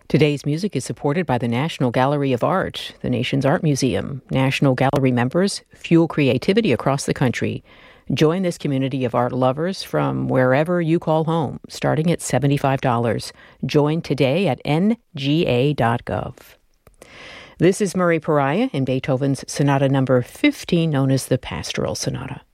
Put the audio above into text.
Today's music is supported by the National Gallery of Art, the nation's art museum. National Gallery members fuel creativity across the country. Join this community of art lovers from wherever you call home, starting at $75. Join today at nga.gov. This is Murray Pariah in Beethoven's Sonata number 15, known as the Pastoral Sonata.